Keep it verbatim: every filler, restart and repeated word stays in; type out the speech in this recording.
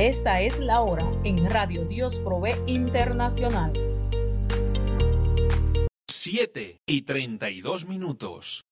Esta es la hora en Radio Dios Provee Internacional. siete y treinta y dos minutos.